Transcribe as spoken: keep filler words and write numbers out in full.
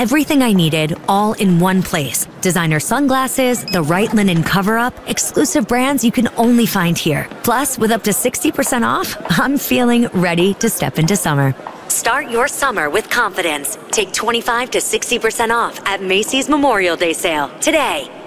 everything I needed all in one place. Designer sunglasses, the right linen cover-up, exclusive brands you can only find here. Plus, with up to sixty percent off, I'm feeling ready to step into summer. Start your summer with confidence. Take twenty-five to sixty percent off at Macy's Memorial Day sale today.